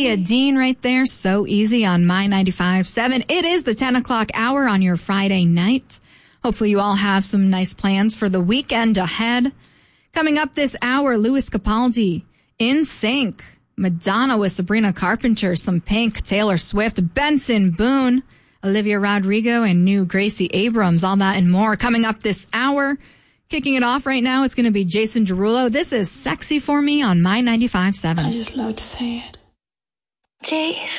Leah Dean right there. So easy on My 95.7. It is the 10 o'clock hour on your Friday night. Hopefully you all have some nice plans for the weekend ahead. Coming up this hour, Louis Capaldi, In Sync, Madonna with Sabrina Carpenter, some Pink, Taylor Swift, Benson Boone, Olivia Rodrigo, and new Gracie Abrams. All that and more coming up this hour. Kicking it off right now, it's going to be Jason Derulo. This is Sexy for Me on My 95.7. I just love to say it. Jason.